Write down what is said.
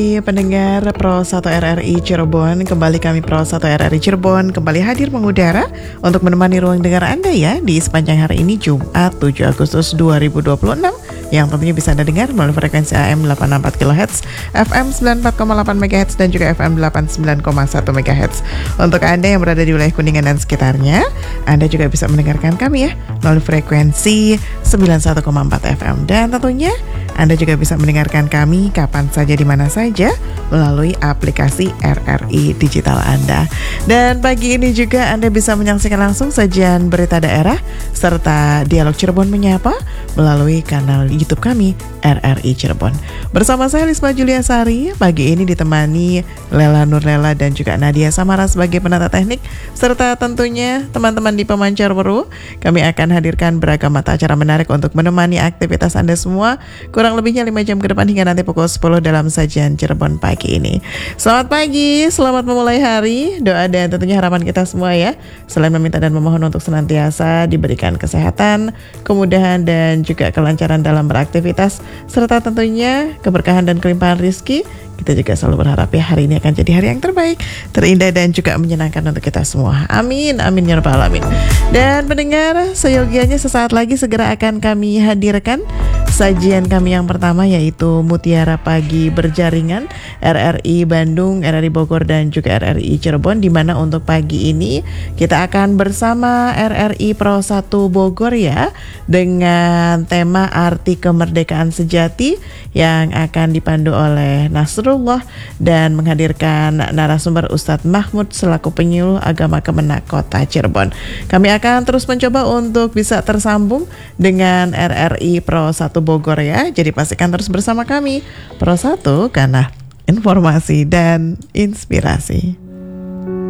Pendengar Pro 1 RRI Cirebon, kembali kami Pro 1 RRI Cirebon kembali hadir mengudara untuk menemani ruang dengar Anda ya di sepanjang hari ini Jumat 7 Agustus 2026 yang tentunya bisa Anda dengar melalui frekuensi AM 864 kHz, FM 94,8 MHz dan juga FM 89,1 MHz. Untuk Anda yang berada di wilayah Kuningan dan sekitarnya, Anda juga bisa mendengarkan kami ya melalui frekuensi 91,4 FM dan tentunya Anda juga bisa mendengarkan kami kapan saja di mana saja melalui aplikasi RRI Digital Anda. Dan pagi ini juga Anda bisa menyaksikan langsung sajian berita daerah serta dialog Cirebon menyapa melalui kanal YouTube kami RRI Cirebon. Bersama saya Lisma Juliasari, pagi ini ditemani Lela Nurlela dan juga Nadia Samara sebagai penata teknik serta tentunya teman-teman di pemancar weru. Kami akan hadirkan beragam mata acara menarik untuk menemani aktivitas Anda semua kurang lebihnya 5 jam ke depan hingga nanti pukul 10 dalam sajian Cirebon pagi ini. Selamat pagi, selamat memulai hari. Doa dan tentunya harapan kita semua ya, selain meminta dan memohon untuk senantiasa diberikan kesehatan, kemudahan dan juga kelancaran dalam beraktivitas serta tentunya keberkahan dan kelimpahan rezeki. Kita juga selalu berharap ya hari ini akan jadi hari yang terbaik, terindah dan juga menyenangkan untuk kita semua. Amin, amin ya rabbal alamin. Dan pendengar, seyogianya sesaat lagi segera akan kami hadirkan sajian kami yang pertama yaitu Mutiara Pagi Berjaringan RRI Bandung, RRI Bogor dan juga RRI Cirebon, di mana untuk pagi ini kita akan bersama RRI Pro 1 Bogor ya dengan tema Arti Kemerdekaan Sejati yang akan dipandu oleh Nasrullah dan menghadirkan narasumber Ustadz Mahmud selaku penyuluh agama Kemenak Kota Cirebon. Kami akan terus mencoba untuk bisa tersambung dengan RRI Pro 1 Bogor ya. Jadi pastikan terus bersama kami Pro 1 karena informasi dan inspirasi.